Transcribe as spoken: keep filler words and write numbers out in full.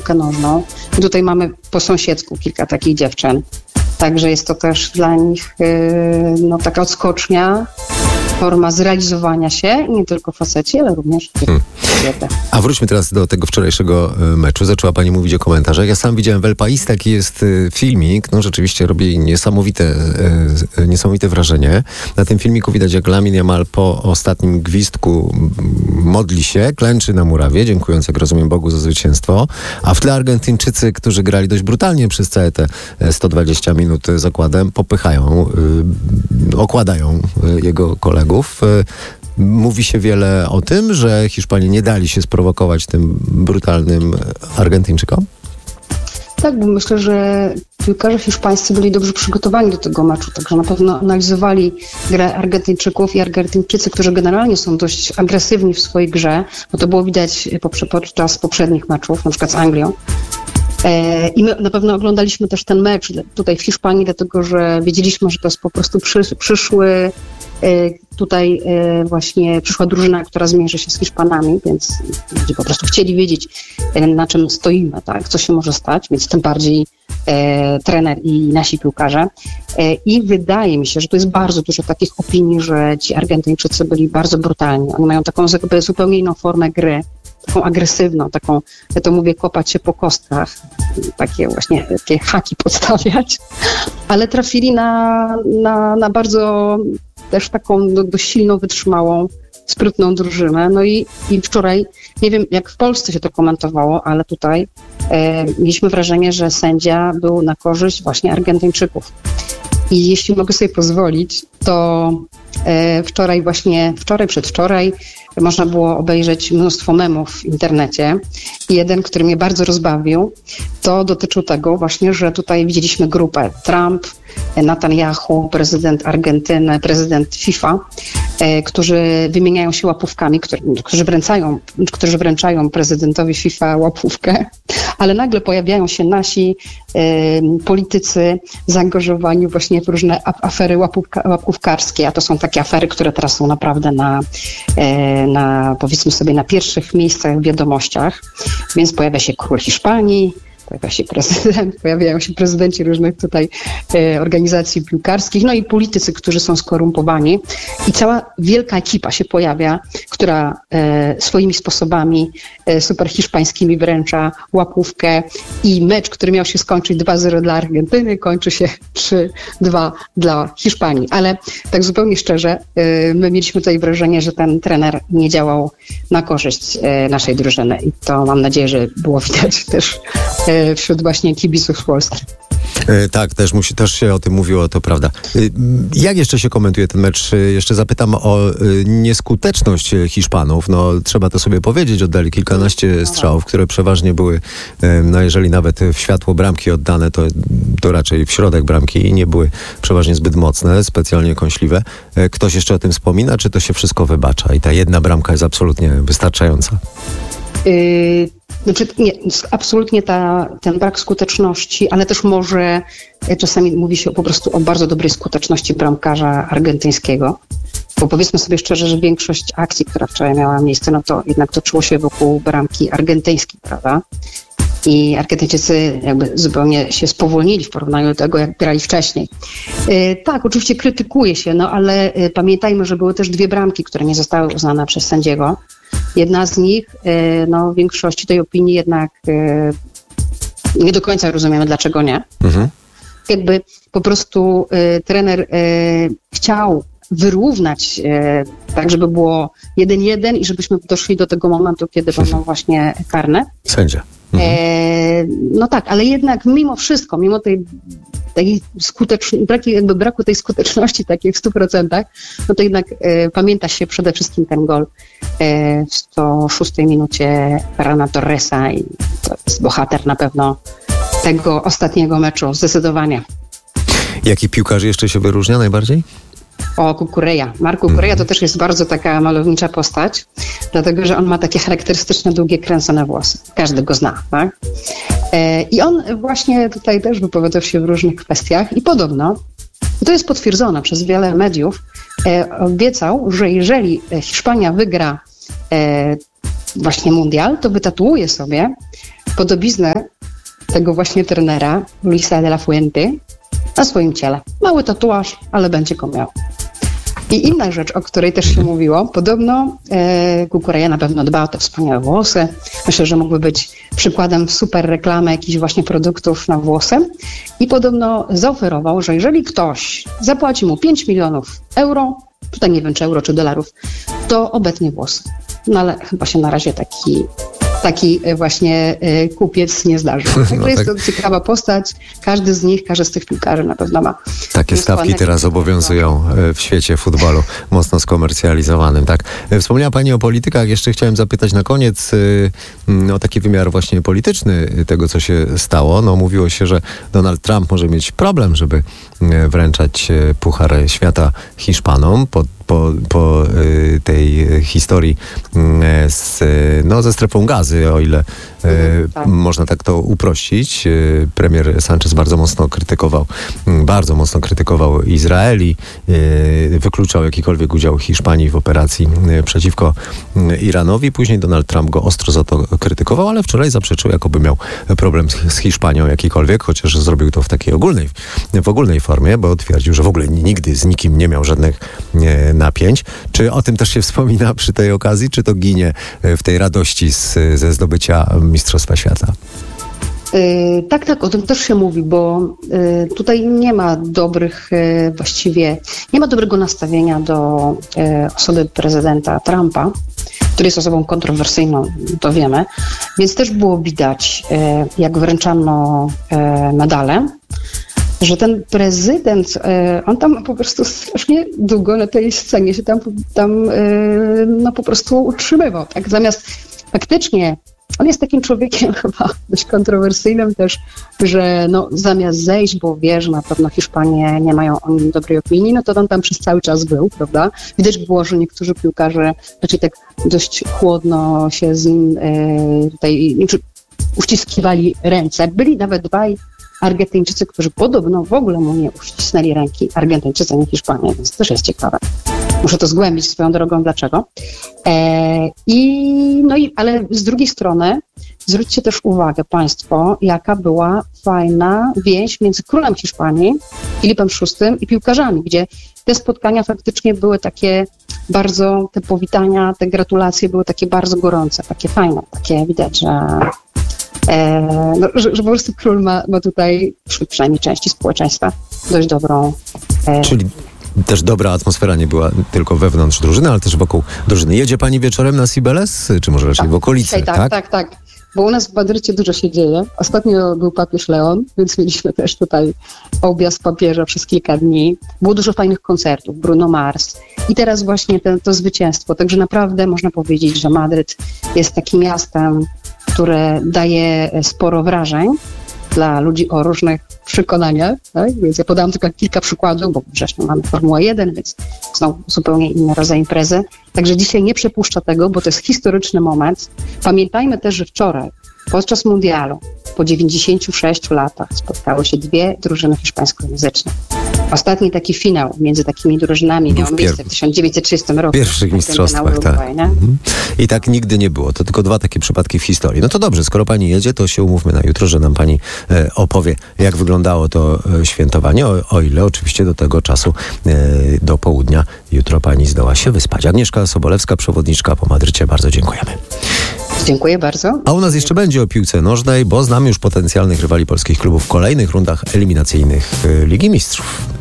piłkę nożną. I tutaj mamy po sąsiedzku kilka takich dziewczyn. Także jest to też dla nich yy, no, taka odskocznia, forma zrealizowania się, i nie tylko faceci, ale również kobiety. Hmm. A wróćmy teraz do tego wczorajszego meczu. Zaczęła pani mówić o komentarzach. Ja sam widziałem w El País, taki jest filmik, no rzeczywiście robi niesamowite, niesamowite wrażenie. Na tym filmiku widać, jak Lamine Yamal po ostatnim gwizdku modli się, klęczy na murawie, dziękując, jak rozumiem, Bogu za zwycięstwo, a w tle Argentyńczycy, którzy grali dość brutalnie przez całe te sto dwadzieścia minut zakładem, popychają, yy, okładają jego kolegów. Mówi się wiele o tym, że Hiszpanie nie dali się sprowokować tym brutalnym Argentyńczykom? Tak, bo myślę, że piłkarze hiszpańscy byli dobrze przygotowani do tego meczu, także na pewno analizowali grę Argentyńczyków i Argentyńczycy, którzy generalnie są dość agresywni w swojej grze, bo to było widać podczas poprzednich meczów, na przykład z Anglią. I my na pewno oglądaliśmy też ten mecz tutaj w Hiszpanii, dlatego że wiedzieliśmy, że to jest po prostu przy, przyszły tutaj właśnie przyszła drużyna, która zmierzy się z Hiszpanami, więc ludzie po prostu chcieli wiedzieć, na czym stoimy, tak, co się może stać, więc tym bardziej e, trener i nasi piłkarze. E, I wydaje mi się, że tu jest bardzo dużo takich opinii, że ci Argentyńczycy byli bardzo brutalni. Oni mają taką jakby zupełnie inną formę gry, taką agresywną, taką, ja to mówię, kopać się po kostkach, takie właśnie takie haki podstawiać, ale trafili na, na, na bardzo też taką dość silną, wytrzymałą, sprytną drużynę. No i, i wczoraj, nie wiem jak w Polsce się to komentowało, ale tutaj e, mieliśmy wrażenie, że sędzia był na korzyść właśnie Argentyńczyków. I jeśli mogę sobie pozwolić, to e, wczoraj właśnie, wczoraj, przedwczoraj można było obejrzeć mnóstwo memów w internecie. I jeden, który mnie bardzo rozbawił, to dotyczył tego właśnie, że tutaj widzieliśmy grupę Trump, Netanyahu, prezydent Argentyny, prezydent FIFA, e, którzy wymieniają się łapówkami, którzy, którzy, wręcają, którzy wręczają prezydentowi FIFA łapówkę, ale nagle pojawiają się nasi e, politycy zaangażowani właśnie w różne afery łapówka, łapówkarskie, a to są takie afery, które teraz są naprawdę na, e, na powiedzmy sobie na pierwszych miejscach w wiadomościach, więc pojawia się król Hiszpanii, pojawia się prezydent, pojawiają się prezydenci różnych tutaj e, organizacji piłkarskich, no i politycy, którzy są skorumpowani i cała wielka ekipa się pojawia, która e, swoimi sposobami e, super hiszpańskimi wręcza łapówkę i mecz, który miał się skończyć dwa zero dla Argentyny, kończy się trzy dwa dla Hiszpanii. Ale tak zupełnie szczerze, e, my mieliśmy tutaj wrażenie, że ten trener nie działał na korzyść e, naszej drużyny i to mam nadzieję, że było widać też e, wśród właśnie kibiców z Polski. E, tak, też, musi, też się o tym mówiło, to prawda. E, jak jeszcze się komentuje ten mecz? E, jeszcze zapytam o e, nieskuteczność Hiszpanów. No, trzeba to sobie powiedzieć, oddali kilkanaście strzałów, które przeważnie były, e, no jeżeli nawet w światło bramki oddane, to, to raczej w środek bramki i nie były przeważnie zbyt mocne, specjalnie kąśliwe. E, ktoś jeszcze o tym wspomina, czy to się wszystko wybacza i ta jedna bramka jest absolutnie wystarczająca? Yy, znaczy nie, absolutnie ta, ten brak skuteczności, ale też może czasami mówi się po prostu o bardzo dobrej skuteczności bramkarza argentyńskiego. Bo powiedzmy sobie szczerze, że większość akcji, która wczoraj miała miejsce, no to jednak toczyło się wokół bramki argentyńskiej, prawda? I Argentyńczycy jakby zupełnie się spowolnili w porównaniu do tego, jak grali wcześniej. Yy, tak, oczywiście krytykuje się, no ale yy, pamiętajmy, że były też dwie bramki, które nie zostały uznane przez sędziego. Jedna z nich, yy, no w większości tej opinii jednak yy, nie do końca rozumiemy, dlaczego nie. Mhm. Jakby po prostu yy, trener yy, chciał wyrównać yy, tak, żeby było jeden jeden i żebyśmy doszli do tego momentu, kiedy będą właśnie karne. Sędzia. Mhm. E, no tak, ale jednak mimo wszystko, mimo tej, tej skuteczności, braku, jakby braku tej skuteczności takiej w stu procentach, no to jednak e, pamięta się przede wszystkim ten gol e, w sto szóstej minucie Ferrana Torresa i to jest bohater na pewno tego ostatniego meczu, zdecydowanie. Jaki piłkarz jeszcze się wyróżnia najbardziej? O, Cucurella. Marco Cucurella to też jest bardzo taka malownicza postać, dlatego że on ma takie charakterystyczne, długie, kręcone włosy. Każdy go zna, tak? E, I on właśnie tutaj też wypowiadał się w różnych kwestiach i podobno, to jest potwierdzone przez wiele mediów, e, obiecał, że jeżeli Hiszpania wygra e, właśnie mundial, to wytatuuje sobie podobiznę tego właśnie trenera, Luisa de la Fuente, na swoim ciele. Mały tatuaż, ale będzie go miał. I inna rzecz, o której też się mówiło, podobno e, Kukureja na pewno dba o te wspaniałe włosy. Myślę, że mógłby być przykładem super reklamy jakichś właśnie produktów na włosy. I podobno zaoferował, że jeżeli ktoś zapłaci mu pięć milionów euro, tutaj nie wiem czy euro, czy dolarów, to obetnie włosy. No ale chyba się na razie taki... taki właśnie y, kupiec nie zdarzył. Także no jest tak. To ciekawa postać. Każdy z nich, każdy z tych piłkarzy na pewno ma. Takie stawki teraz obowiązują w świecie futbolu mocno skomercjalizowanym. Tak. Wspomniała Pani o politykach. Jeszcze chciałem zapytać na koniec y, o taki wymiar właśnie polityczny tego, co się stało. No, mówiło się, że Donald Trump może mieć problem, żeby wręczać Puchar Świata Hiszpanom po, po, po y, tej historii y, z, no, ze strefą Gazy, o ile y, tak. można tak to uprościć. Y, premier Sanchez bardzo mocno krytykował, y, bardzo mocno krytykował Izraeli, y, wykluczał jakikolwiek udział Hiszpanii w operacji y, przeciwko y, Iranowi. Później Donald Trump go ostro za to krytykował, ale wczoraj zaprzeczył, jakoby miał problem z, z Hiszpanią jakikolwiek, chociaż zrobił to w takiej ogólnej, w ogólnej formie, bo twierdził, że w ogóle nigdy z nikim nie miał żadnych e, napięć. Czy o tym też się wspomina przy tej okazji, czy to ginie w tej radości z, ze zdobycia Mistrzostwa Świata? Yy, tak, tak, o tym też się mówi, bo yy, tutaj nie ma dobrych, yy, właściwie, nie ma dobrego nastawienia do yy, osoby prezydenta Trumpa, który jest osobą kontrowersyjną, to wiemy, więc też było widać, yy, jak wręczano yy, medale, że ten prezydent, on tam po prostu strasznie długo na tej scenie się tam, tam no po prostu utrzymywał, tak? Zamiast faktycznie, on jest takim człowiekiem chyba dość kontrowersyjnym też, że no zamiast zejść, bo wie, że na pewno Hiszpanie nie mają o nim dobrej opinii, no to on tam przez cały czas był, prawda? Widać było, że niektórzy piłkarze raczej tak dość chłodno się z nim tutaj uściskiwali ręce. Byli nawet dwaj Argentyńczycy, którzy podobno w ogóle mu nie uścisnęli ręki. Argentyńczycy, nie Hiszpanie, więc to też jest ciekawe. Muszę to zgłębić swoją drogą, dlaczego. E, i, no i, ale z drugiej strony zwróćcie też uwagę Państwo, jaka była fajna więź między królem Hiszpanii, Filipem szóstym i piłkarzami, gdzie te spotkania faktycznie były takie bardzo, te powitania, te gratulacje były takie bardzo gorące, takie fajne, takie widać, że E, no, że, że po prostu król ma, ma tutaj, wśród przynajmniej części społeczeństwa, dość dobrą... E... Czyli też dobra atmosfera nie była tylko wewnątrz drużyny, ale też wokół drużyny. Jedzie Pani wieczorem na Cibeles, czy może raczej tak, w okolicy? Tak, tak, tak, tak. Bo u nas w Madrycie dużo się dzieje. Ostatnio był papież Leon, więc mieliśmy też tutaj objazd papieża przez kilka dni. Było dużo fajnych koncertów, Bruno Mars. I teraz właśnie te, to zwycięstwo. Także naprawdę można powiedzieć, że Madryt jest takim miastem, które daje sporo wrażeń dla ludzi o różnych przekonaniach, tak? Więc ja podałam tylko kilka przykładów, bo wrześniu mamy Formułę jeden, więc są zupełnie inne rodzaje imprezy. Także dzisiaj nie przepuszcza tego, bo to jest historyczny moment. Pamiętajmy też, że wczoraj, podczas mundialu, po dziewięćdziesięciu sześciu latach spotkały się dwie drużyny hiszpańskojęzyczne. Ostatni taki finał między takimi drużynami miał miejsce w tysiąc dziewięćset trzydziestym roku. W pierwszych mistrzostwach, tak. Mhm. I tak nigdy nie było. To tylko dwa takie przypadki w historii. No to dobrze, skoro Pani jedzie, to się umówmy na jutro, że nam Pani e, opowie, jak wyglądało to e, świętowanie, o, o ile oczywiście do tego czasu, e, do południa, jutro Pani zdoła się wyspać. Agnieszka Sobolewska, przewodniczka po Madrycie, bardzo dziękujemy. Dziękuję bardzo. A u nas jeszcze będzie o piłce nożnej, bo znamy już potencjalnych rywali polskich klubów w kolejnych rundach eliminacyjnych Ligi Mistrzów.